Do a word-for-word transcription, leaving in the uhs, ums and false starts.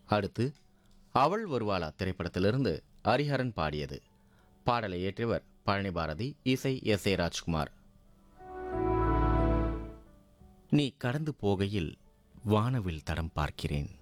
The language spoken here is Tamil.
அடுத்து அவள் வருவாளா திரைப்படத்திலிருந்து ஹரிஹரன் பாடியது. பாடலை இயற்றியவர் பழனி பாரதி, இசை எஸ் ஏ ராஜ்குமார். நீ கடந்து போகையில் வானவில் தடம் பார்க்கிறேன்,